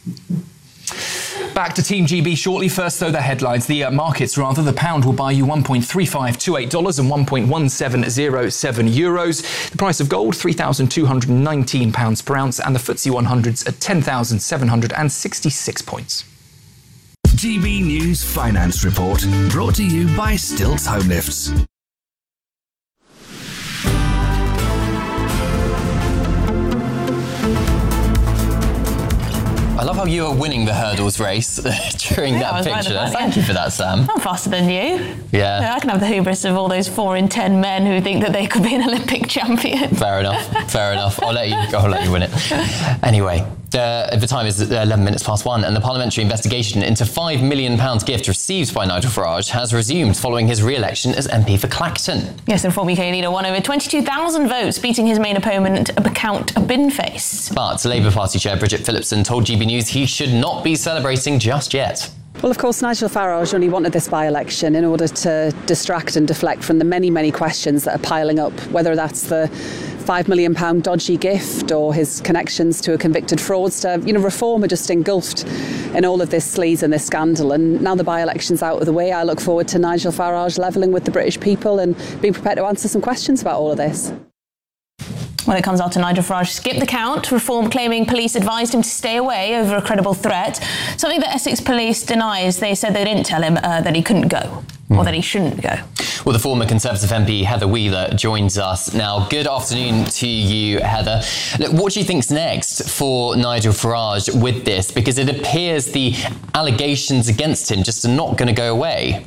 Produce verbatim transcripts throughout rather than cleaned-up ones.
Back to Team G B shortly. First, though, the headlines. The uh, markets, rather. The pound will buy you one point three five two eight dollars and one point one seven zero seven euros. The price of gold, three thousand two hundred nineteen pounds per ounce. And the F T S E one hundred's at ten thousand seven hundred sixty-six points. G B News Finance Report, brought to you by Stilts Home Lifts. I love how you were winning the hurdles race during Yeah, that I was right picture. at that, Thank yeah. you for that, Sam. I'm faster than you. Yeah. Yeah, I can have the hubris of all those four in ten men who think that they could be an Olympic champion. Fair enough. Fair enough. I'll let you. I'll let you win it. Anyway, the, the time is eleven minutes past one, and the parliamentary investigation into five million pounds gift received by Nigel Farage has resumed following his re-election as M P for Clacton. Yes, the former U K leader won over twenty-two thousand votes, beating his main opponent, Count Binface. But Labour Party chair Bridget Phillipson told G B News he should not be celebrating just yet. Well, of course, Nigel Farage only wanted this by-election in order to distract and deflect from the many, many questions that are piling up, whether that's the five million pounds dodgy gift or his connections to a convicted fraudster. You know, Reform are just engulfed in all of this sleaze and this scandal. And now the by-election's out of the way, I look forward to Nigel Farage levelling with the British people and being prepared to answer some questions about all of this. When it comes out to Nigel Farage, skip the count. Reform claiming police advised him to stay away over a credible threat. Something that Essex Police denies. They said they didn't tell him uh, that he couldn't go mm. or that he shouldn't go. Well, the former Conservative M P Heather Wheeler joins us now. Good afternoon to you, Heather. Look, what do you think's next for Nigel Farage with this? Because it appears the allegations against him just are not going to go away.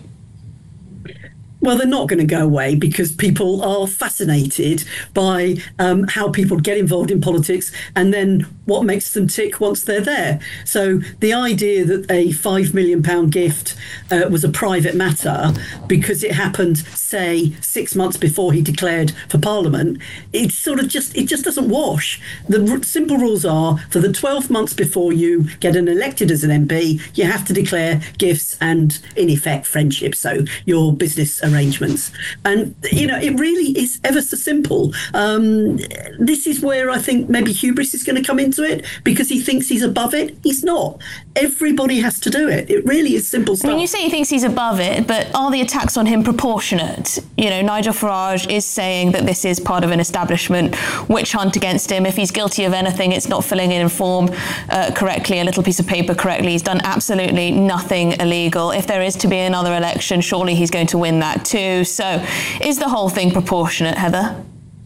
Well, they're not going to go away because people are fascinated by um, how people get involved in politics and then what makes them tick once they're there. So the idea that a five million pounds gift uh, was a private matter because it happened, say, six months before he declared for Parliament, it's sort of just, it just doesn't wash. The r- simple rules are for the twelve months before you get an elected as an M P, you have to declare gifts and, in effect, friendship. So your business arrangements. And, you know, it really is ever so simple. Um, this is where I think maybe hubris is going to come into it because he thinks he's above it. He's not. Everybody has to do it. It really is simple stuff. I mean, you say he thinks he's above it, but are the attacks on him proportionate? You know, Nigel Farage is saying that this is part of an establishment witch hunt against him. If he's guilty of anything, it's not filling in a form uh, correctly, a little piece of paper correctly. He's done absolutely nothing illegal. If there is to be another election, surely he's going to win that too. So is the whole thing proportionate, Heather?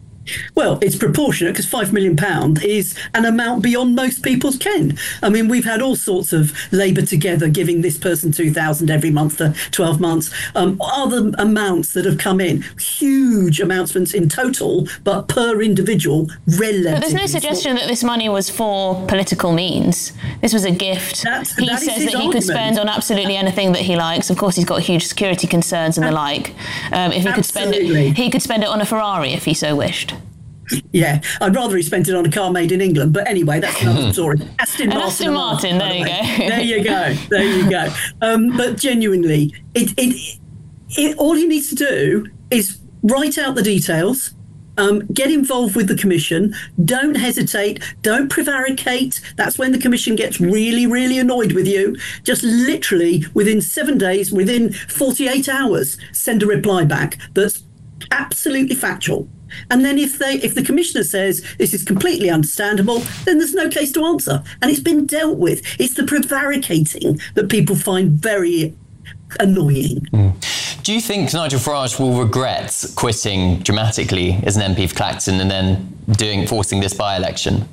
Well, it's proportionate because five million pounds is an amount beyond most people's ken. I mean, we've had all sorts of Labour Together giving this person two thousand every month for twelve months. Um, other amounts that have come in, huge amounts in total, but per individual, relatively. But there's no suggestion that this money was for political means. This was a gift. That's, he that says that he argument. could spend on absolutely anything that he likes. Of course, he's got huge security concerns and the like. Um, if he could spend it, he could spend it on a Ferrari if he so wished. Yeah, I'd rather he spent it on a car made in England. But anyway, that's another story. Aston An Martin. Aston Martin, there you go. There you go. There you go. Um, but genuinely, it, it, it, all he needs to do is write out the details, um, get involved with the commission, don't hesitate, don't prevaricate. That's when the commission gets really, really annoyed with you. Just literally within seven days, within forty-eight hours, send a reply back that's absolutely factual. And then if they, if the commissioner says this is completely understandable, then there's no case to answer. And it's been dealt with. It's the prevaricating that people find very annoying. Mm. Do you think Nigel Farage will regret quitting dramatically as an M P for Clacton and then doing forcing this by-election?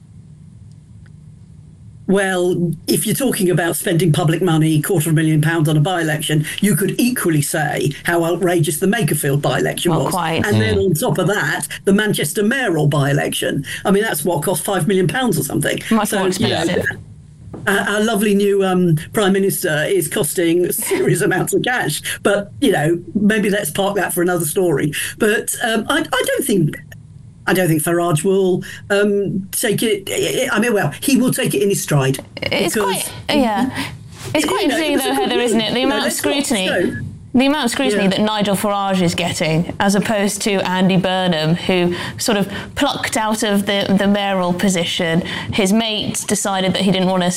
Well, if you're talking about spending public money, quarter of a million pounds on a by-election, you could equally say how outrageous the Makerfield by-election Not was. quite. And Mm. then on top of that, the Manchester mayoral by-election. I mean, that's what cost five million pounds or something. Much so, more expensive. You know, our, our lovely new um, Prime Minister is costing serious amounts of cash. But, you know, maybe let's park that for another story. But um, I, I don't think... I don't think Farage will um, take it. I mean, well, he will take it in his stride. It's quite, yeah. It's quite You know, interesting, though, Heather, isn't it? The you know, amount of let's not scrutiny. so- The amount of scrutiny Yeah. that Nigel Farage is getting, as opposed to Andy Burnham, who sort of plucked out of the, the mayoral position. His mates decided that he didn't want to